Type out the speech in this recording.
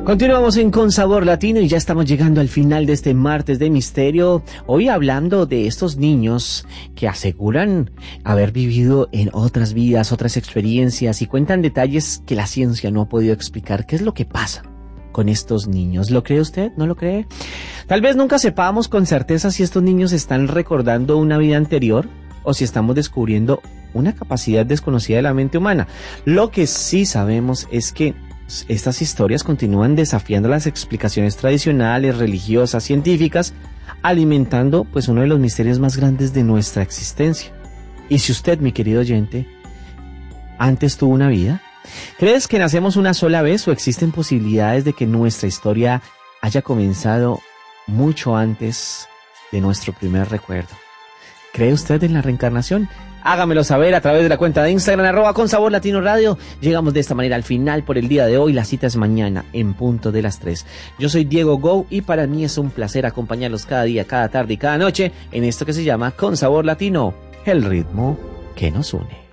Continuamos en Con Sabor Latino y ya estamos llegando al final de este martes de misterio. Hoy hablando de estos niños que aseguran haber vivido en otras vidas, otras experiencias y cuentan detalles que la ciencia no ha podido explicar. ¿Qué es lo que pasa con estos niños? ¿Lo cree usted? ¿No lo cree? Tal vez nunca sepamos con certeza si estos niños están recordando una vida anterior o si estamos descubriendo una capacidad desconocida de la mente humana. Lo que sí sabemos es que estas historias continúan desafiando las explicaciones tradicionales, religiosas, científicas, alimentando pues uno de los misterios más grandes de nuestra existencia. Y si usted, mi querido oyente, antes tuvo una vida, ¿crees que nacemos una sola vez o existen posibilidades de que nuestra historia haya comenzado mucho antes de nuestro primer recuerdo? ¿Cree usted en la reencarnación? Hágamelo saber a través de la cuenta de Instagram, @ConSaborLatinoRadio. Llegamos de esta manera al final por el día de hoy. La cita es mañana en punto de las 3. Yo soy Diego Go y para mí es un placer acompañarlos cada día, cada tarde y cada noche en esto que se llama Con Sabor Latino, el ritmo que nos une.